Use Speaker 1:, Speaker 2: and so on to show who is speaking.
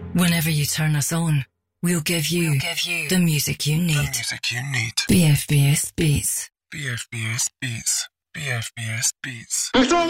Speaker 1: Whenever you turn us on, we'll give you the music you need. BFBS Beats.
Speaker 2: BFBS Beats. BFBS Beats.